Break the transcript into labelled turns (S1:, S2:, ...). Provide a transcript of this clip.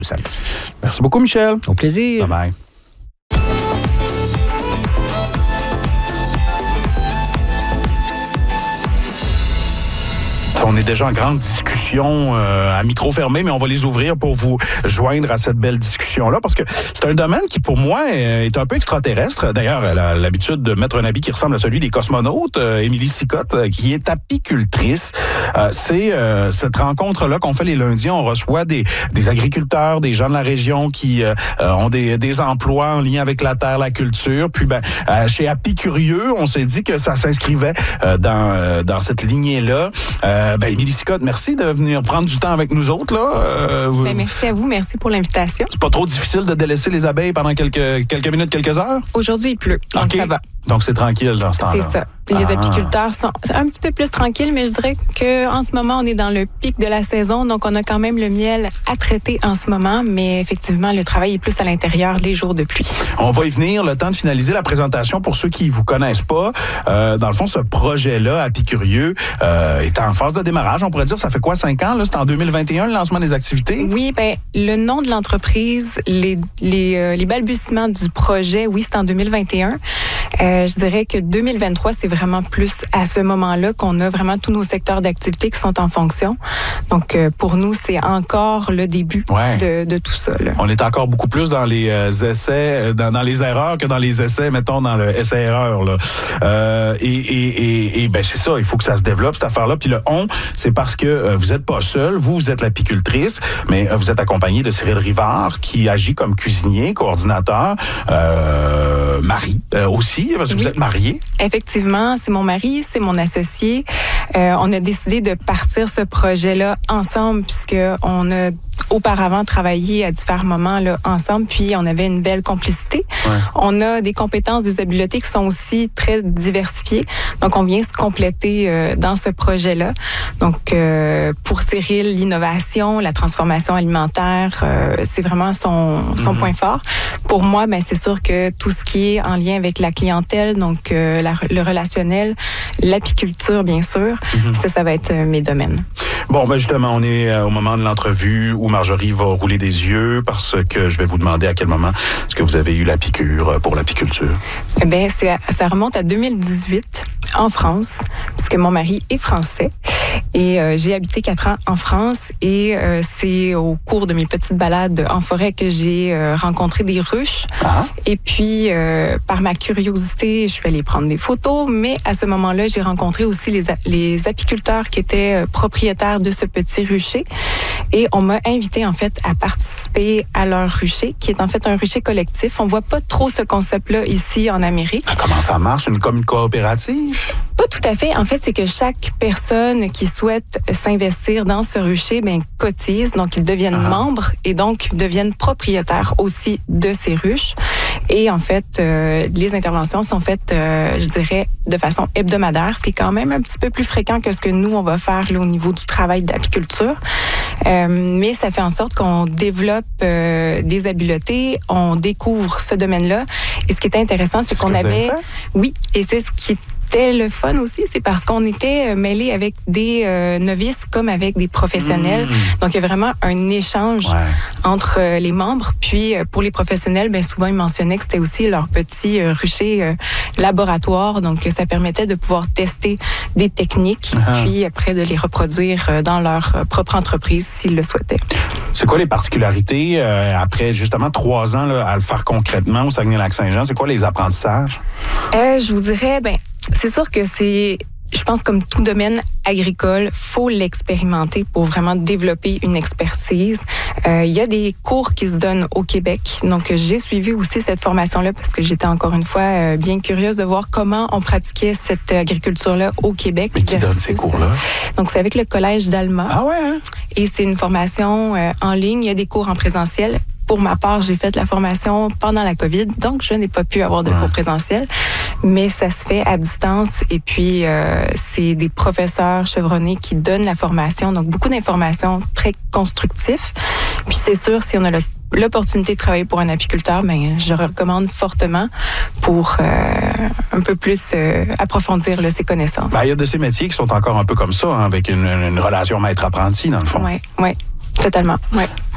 S1: samedi.
S2: Merci beaucoup, Michel.
S1: Au plaisir.
S2: Bye-bye. On est déjà en grande discussion à micro fermé, mais on va les ouvrir pour vous joindre à cette belle discussion-là, parce que c'est un domaine qui, pour moi, est un peu extraterrestre. D'ailleurs, elle a l'habitude de mettre un habit qui ressemble à celui des cosmonautes. Émilie Sicotte, qui est apicultrice. C'est cette rencontre-là qu'on fait les lundis. On reçoit des agriculteurs, des gens de la région qui ont des emplois en lien avec la terre, la culture. Puis, chez Apicurieux, on s'est dit que ça s'inscrivait dans cette lignée-là. Émilie Sicotte, merci de venir prendre du temps avec nous autres, là.
S3: Merci à vous, merci pour l'invitation.
S2: C'est pas trop difficile de délaisser les abeilles pendant quelques minutes, quelques heures?
S3: Aujourd'hui, il pleut, donc ça va.
S2: Donc, c'est tranquille dans ce temps-là.
S3: C'est ça. Les apiculteurs sont un petit peu plus tranquilles, mais je dirais qu'en ce moment, on est dans le pic de la saison, donc on a quand même le miel à traiter en ce moment, mais effectivement, le travail est plus à l'intérieur les jours de pluie. On va y venir, le temps de finaliser la présentation pour ceux qui ne vous connaissent pas. Dans le fond, ce projet-là, Apicurieux, est en phase de démarrage. On pourrait dire, ça fait quoi, 5 ans? Là? C'est en 2021, le lancement des activités? Oui, le nom de l'entreprise, les balbutiements du projet, oui, c'est en 2021. Je dirais que 2023, c'est vraiment plus à ce moment-là qu'on a vraiment tous nos secteurs d'activité qui sont en fonction. Donc, pour nous, c'est encore le début de tout ça. Là. On est encore beaucoup plus dans les essais, dans les erreurs que dans les essais, mettons, dans le essai-erreur. Là. C'est ça, il faut que ça se développe, cette affaire-là. Puis le on, c'est parce que vous n'êtes pas seul, vous êtes l'apicultrice, mais vous êtes accompagné de Cyril Rivard, qui agit comme cuisinier, coordinateur, mari aussi, parce que vous êtes marié. Effectivement, c'est mon mari, c'est mon associé. On a décidé de partir ce projet-là ensemble, puisqu'on a auparavant travaillé à différents moments là, ensemble, puis on avait une belle complicité. Ouais. On a des compétences, des habiletés qui sont aussi très diversifiées. Donc, on vient se compléter dans ce projet-là. Donc, pour Cyril, l'innovation, la transformation alimentaire, c'est vraiment son point fort. Pour moi, c'est sûr que tout ce qui est en lien avec la clientèle, donc le relationnel, l'apiculture, bien sûr, ça va être mes domaines. Bon, justement, on est au moment de l'entrevue où Marjorie va rouler des yeux parce que je vais vous demander à quel moment est-ce que vous avez eu la piqûre pour l'apiculture. Ça remonte à 2018 en France, puisque mon mari est français. Et j'ai habité 4 ans en France et c'est au cours de mes petites balades en forêt que j'ai rencontré des ruches. Ah. Et puis, par ma curiosité, je suis allée prendre des photos, mais à ce moment-là, j'ai rencontré aussi les apiculteurs qui étaient propriétaires de ce petit rucher. Et on m'a invité en fait à participer à leur rucher, qui est en fait un rucher collectif. On voit pas trop ce concept-là ici en Amérique. Comment ça marche? Comme une coopérative? Pas tout à fait. En fait, c'est que chaque personne qui souhaite s'investir dans ce rucher, cotise, donc ils deviennent membres et donc deviennent propriétaires aussi de ces ruches. Et en fait, les interventions sont faites, je dirais, de façon hebdomadaire, ce qui est quand même un petit peu plus fréquent que ce que nous, on va faire là, au niveau du travail d'apiculture. Mais ça fait en sorte qu'on développe des habiletés, on découvre ce domaine-là. Et ce qui est intéressant, c'est qu'on avait... Oui, et c'est ce qui était le fun aussi, c'est parce qu'on était mêlés avec des novices comme avec des professionnels. Donc, il y a vraiment un échange entre les membres. Puis, pour les professionnels, souvent, ils mentionnaient que c'était aussi leur petit rucher laboratoire. Donc, ça permettait de pouvoir tester des techniques, puis après de les reproduire dans leur propre entreprise s'ils le souhaitaient. C'est quoi les particularités après justement 3 ans là, à le faire concrètement au Saguenay-Lac-Saint-Jean? C'est quoi les apprentissages? Je vous dirais, c'est sûr que je pense comme tout domaine agricole, faut l'expérimenter pour vraiment développer une expertise. Il y a des cours qui se donnent au Québec. Donc, j'ai suivi aussi cette formation-là parce que j'étais encore une fois bien curieuse de voir comment on pratiquait cette agriculture-là au Québec. Mais qui donne ces cours-là? Donc, c'est avec le Collège d'Alma. Ah ouais? Hein? Et c'est une formation en ligne. Il y a des cours en présentiel. Pour ma part, j'ai fait la formation pendant la COVID, donc je n'ai pas pu avoir de cours présentiels, mais ça se fait à distance et puis c'est des professeurs chevronnés qui donnent la formation, donc beaucoup d'informations très constructives. Puis c'est sûr, si on a l'opportunité de travailler pour un apiculteur, je recommande fortement pour un peu plus approfondir ses connaissances. Il y a de ces métiers qui sont encore un peu comme ça, avec une relation maître-apprenti, dans le fond. Oui, totalement. Ouais.